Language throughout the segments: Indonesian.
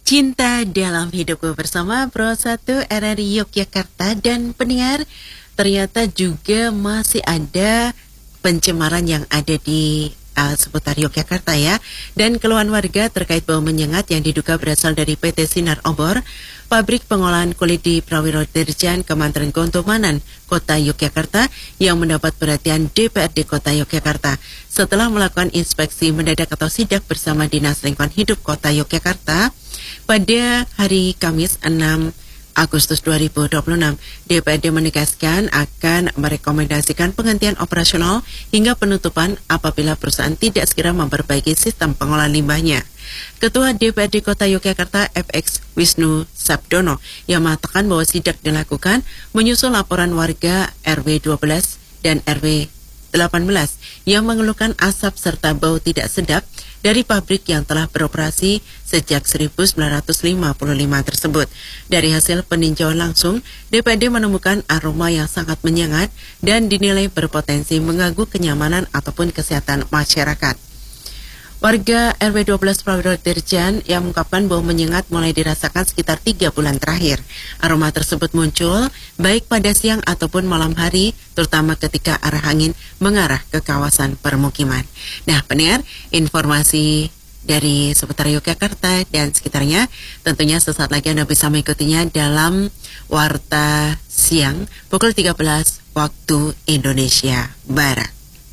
Cinta dalam hidupku bersama Pro 1 RRI Yogyakarta dan pendengar, ternyata juga masih ada pencemaran yang ada di seputar Yogyakarta ya. Dan keluhan warga terkait bau menyengat yang diduga berasal dari PT Sinar Obor, pabrik pengolahan kulit di Prawiro Dirjan, Kementerian Kontumanan, Kota Yogyakarta yang mendapat perhatian DPRD Kota Yogyakarta. Setelah melakukan inspeksi mendadak atau sidak bersama Dinas Lingkungan Hidup Kota Yogyakarta, pada hari Kamis 6 Agustus 2026, DPRD menegaskan akan merekomendasikan penghentian operasional hingga penutupan apabila perusahaan tidak segera memperbaiki sistem pengolahan limbahnya. Ketua DPRD Kota Yogyakarta FX Wisnu Sabdono yang mengatakan bahwa sidak dilakukan menyusul laporan warga RW 12 dan RW 18 yang mengeluhkan asap serta bau tidak sedap dari pabrik yang telah beroperasi sejak 1955 tersebut. Dari hasil peninjauan langsung, DPRD menemukan aroma yang sangat menyengat dan dinilai berpotensi mengganggu kenyamanan ataupun kesehatan masyarakat. Warga RW 12 Prawiro Dirjan yang mengungkapkan bau menyengat mulai dirasakan sekitar 3 bulan terakhir. Aroma tersebut muncul baik pada siang ataupun malam hari, terutama ketika arah angin mengarah ke kawasan permukiman. Nah, pendengar, informasi dari seputar Yogyakarta dan sekitarnya tentunya sesaat lagi Anda bisa mengikutinya dalam Warta Siang pukul 13 waktu Indonesia Barat.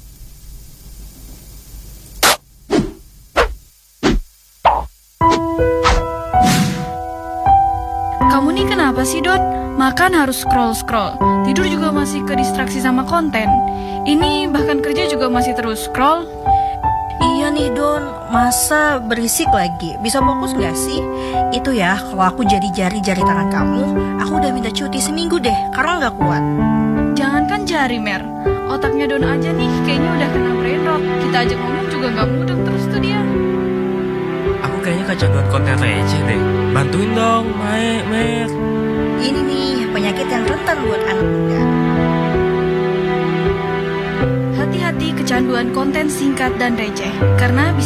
Kamu nih kenapa sih, Don? Makan harus scroll-scroll, tidur juga masih ke distraksi sama konten. Ini bahkan kerja juga masih terus scroll. Iya nih Don, masa berisik lagi? Bisa fokus gak sih? Itu ya, kalau aku jadi jari-jari tangan kamu, aku udah minta cuti seminggu deh, karena gak kuat. Jangankan jari, Mer. Otaknya Don aja nih, kayaknya udah kena brain rot. Kita ajak ngomong juga gak mudeng terus tuh dia. Aku kayaknya kecanduan konten receh deh. Bantuin dong, Mer. Ini nih, penyakit yang rentan buat anak muda. Hati-hati kecanduan konten singkat dan receh, karena bisa